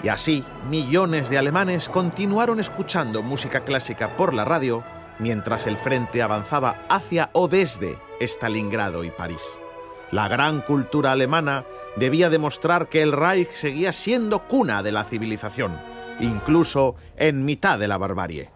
Y así, millones de alemanes continuaron escuchando música clásica por la radio mientras el frente avanzaba hacia o desde Stalingrado y París. La gran cultura alemana debía demostrar que el Reich seguía siendo cuna de la civilización, incluso en mitad de la barbarie.